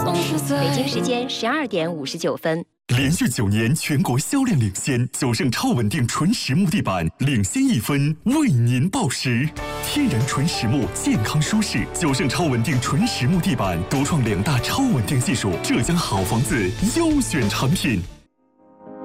北京时间12:59。 连续9年全国销量领先，九盛超稳定纯实木地板领先1分，为您报时。天然纯实木，健康舒适，九盛超稳定纯实木地板独创2大超稳定技术，浙江好房子优选产品。